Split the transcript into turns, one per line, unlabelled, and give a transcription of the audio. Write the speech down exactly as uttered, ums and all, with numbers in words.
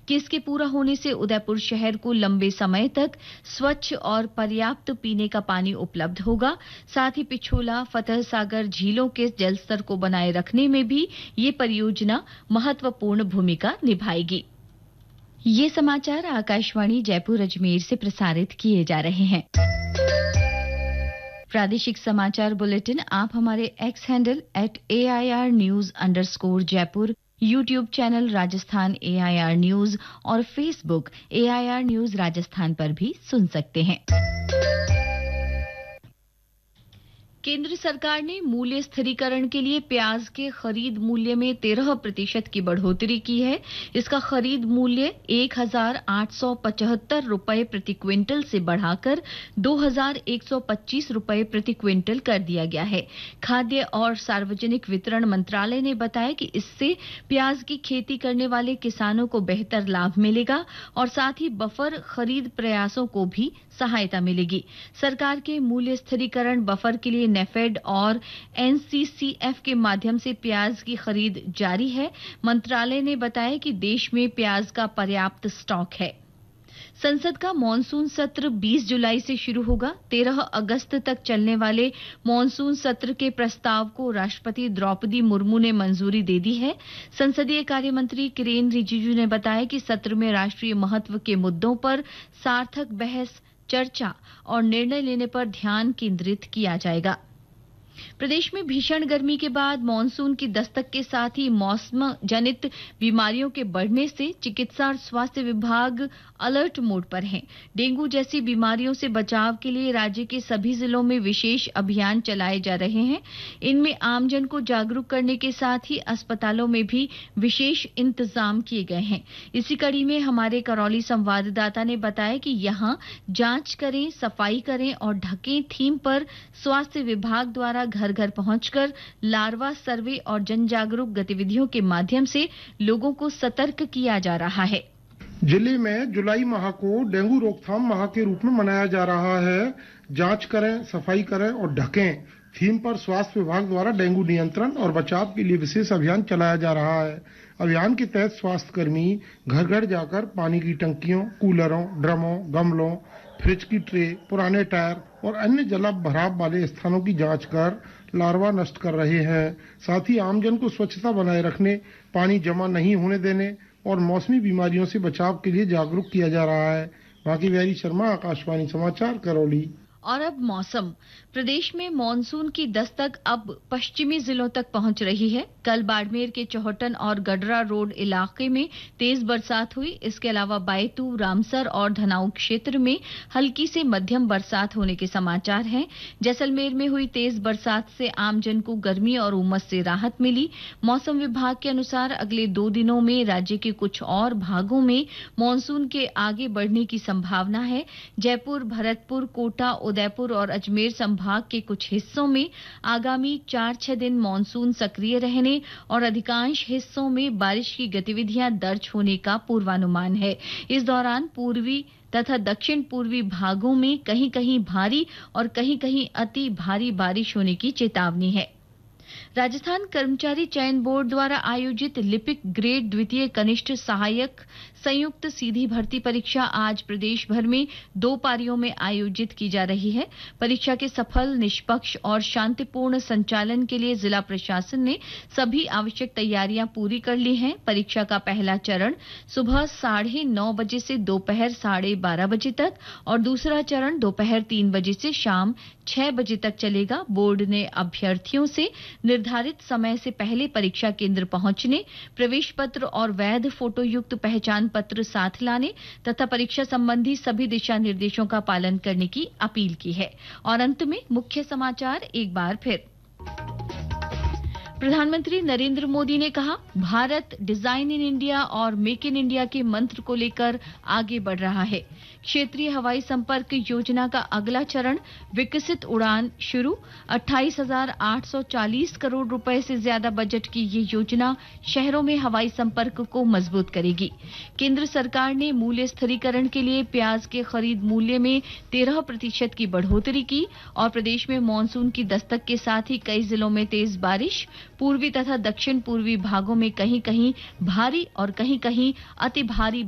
कि इसके पूरा होने से उदयपुर शहर को लंबे समय तक स्वच्छ और पर्याप्त पीने का पानी उपलब्ध होगा। साथ ही पिछोला, फतह सागर झीलों के जलस्तर को बनाए रखने में भी ये परियोजना महत्वपूर्ण भूमिका निभाएगी। ये समाचार आकाशवाणी जयपुर अजमेर से प्रसारित किए जा रहे हैं। प्रादेशिक समाचार बुलेटिन आप हमारे x handle at A I R news underscore Jaipur, YouTube channel Rajasthan A I R news और Facebook A I R news Rajasthan पर भी सुन सकते हैं। केंद्र सरकार ने मूल्य स्थिरीकरण के लिए प्याज के खरीद मूल्य में तेरह प्रतिशत की बढ़ोतरी की है। इसका खरीद मूल्य एक हजार आठ सौ पचहत्तर रुपए प्रति क्विंटल से बढ़ाकर दो हजार एक सौ पच्चीस रुपए प्रति क्विंटल कर दिया गया है। खाद्य और सार्वजनिक वितरण मंत्रालय ने बताया कि इससे प्याज की खेती करने वाले किसानों को बेहतर लाभ मिलेगा और साथ ही बफर खरीद प्रयासों को भी सहायता मिलेगी। सरकार के मूल्य स्थिरीकरण बफर के लिए नेफेड और एन सी सी एफ के माध्यम से प्याज की खरीद जारी है। मंत्रालय ने बताया कि देश में प्याज का पर्याप्त स्टॉक है। संसद का मॉनसून सत्र बीस जुलाई से शुरू होगा। तेरह अगस्त तक चलने वाले मॉनसून सत्र के प्रस्ताव को राष्ट्रपति द्रौपदी मुर्मू ने मंजूरी दे दी है। संसदीय कार्य मंत्री किरेन रिजिजू ने बताया कि सत्र में राष्ट्रीय महत्व के मुद्दों पर सार्थक बहस, चर्चा और निर्णय लेने पर ध्यान केंद्रित किया जाएगा। प्रदेश में भीषण गर्मी के बाद मॉनसून की दस्तक के साथ ही मौसम जनित बीमारियों के बढ़ने से चिकित्सा और स्वास्थ्य विभाग अलर्ट मोड पर है। डेंगू जैसी बीमारियों से बचाव के लिए राज्य के सभी जिलों में विशेष अभियान चलाए जा रहे हैं। इनमें आमजन को जागरूक करने के साथ ही अस्पतालों में भी विशेष इंतजाम किए गए हैं। इसी कड़ी में हमारे करौली संवाददाता ने बताया कि यहां जांच करें, सफाई करें और ढकें थीम पर स्वास्थ्य विभाग द्वारा घर घर पहुंचकर लार्वा सर्वे और जन जागरूक गतिविधियों के माध्यम से लोगों को सतर्क किया जा रहा है।
जिले में जुलाई माह को डेंगू रोकथाम माह के रूप में मनाया जा रहा है। जांच करें, सफाई करें और ढकें थीम पर स्वास्थ्य विभाग द्वारा डेंगू नियंत्रण और बचाव के लिए विशेष अभियान चलाया जा रहा है। अभियान के तहत स्वास्थ्य कर्मी घर घर जाकर पानी की टंकियों, कूलरों, ड्रमों, गमलों, फ्रिज की ट्रे, पुराने टायर और अन्य जलाभराव वाले स्थानों की जांच कर लार्वा नष्ट कर रहे हैं। साथ ही आमजन को स्वच्छता बनाए रखने, पानी जमा नहीं होने देने और मौसमी बीमारियों से बचाव के लिए जागरूक किया जा रहा है। बाकी बिहारी शर्मा, आकाशवाणी समाचार, करौली।
और अब मौसम। प्रदेश में मानसून की दस्तक अब पश्चिमी जिलों तक पहुंच रही है। कल बाड़मेर के चौहटन और गडरा रोड इलाके में तेज बरसात हुई। इसके अलावा बायतू, रामसर और धनाऊ क्षेत्र में हल्की से मध्यम बरसात होने के समाचार हैं। जैसलमेर में हुई तेज बरसात से आमजन को गर्मी और उमस से राहत मिली। मौसम विभाग के अनुसार अगले दो दिनों में राज्य के कुछ और भागों में मानसून के आगे बढ़ने की संभावना है। जयपुर, भरतपुर, कोटा, उदयपुर और अजमेर संभाग के कुछ हिस्सों में आगामी चार छह दिन मानसून सक्रिय रहने और अधिकांश हिस्सों में बारिश की गतिविधियां दर्ज होने का पूर्वानुमान है। इस दौरान पूर्वी तथा दक्षिण पूर्वी भागों में कहीं-कहीं भारी और कहीं-कहीं अति भारी बारिश होने की चेतावनी है। राजस्थान कर्मचारी चयन बोर्ड द्वारा आयोजित लिपिक ग्रेड द्वितीय कनिष्ठ सहायक संयुक्त सीधी भर्ती परीक्षा आज प्रदेश भर में दो पारियों में आयोजित की जा रही है। परीक्षा के सफल, निष्पक्ष और शांतिपूर्ण संचालन के लिए जिला प्रशासन ने सभी आवश्यक तैयारियां पूरी कर ली हैं। परीक्षा का पहला चरण सुबह साढ़े नौ बजे से दोपहर साढ़े बारह बजे तक और दूसरा चरण दोपहर तीन बजे से शाम छह बजे तक चलेगा। बोर्ड ने अभ्यर्थियों से निर्धारित समय से पहले परीक्षा केंद्र पहुंचने, प्रवेश पत्र और वैध फोटो युक्त पहचान पत्र साथ लाने तथा परीक्षा संबंधी सभी दिशा निर्देशों का पालन करने की अपील की है। और अंत में मुख्य समाचार एक बार फिर। प्रधानमंत्री नरेंद्र मोदी ने कहा, भारत डिजाइन इन इंडिया और मेक इन इंडिया के मंत्र को लेकर आगे बढ़ रहा है। क्षेत्रीय हवाई संपर्क योजना का अगला चरण विकसित उड़ान शुरू। अट्ठाईस हजार आठ सौ चालीस करोड़ रुपए से ज्यादा बजट की ये योजना शहरों में हवाई संपर्क को मजबूत करेगी। केंद्र सरकार ने मूल्य स्थिरीकरण के लिए प्याज के खरीद मूल्य में तेरह प्रतिशत की बढ़ोतरी की और प्रदेश में मानसून की दस्तक के साथ ही कई जिलों में तेज बारिश। पूर्वी तथा दक्षिण पूर्वी भागों में कहीं कहीं भारी और कहीं कहीं अति भारी